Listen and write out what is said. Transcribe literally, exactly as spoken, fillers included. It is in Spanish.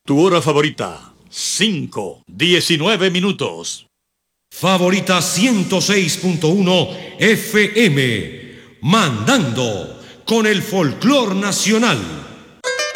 Tu hora favorita, cinco, diecinueve minutos. Favorita ciento seis punto uno F M, mandando con el folclor nacional.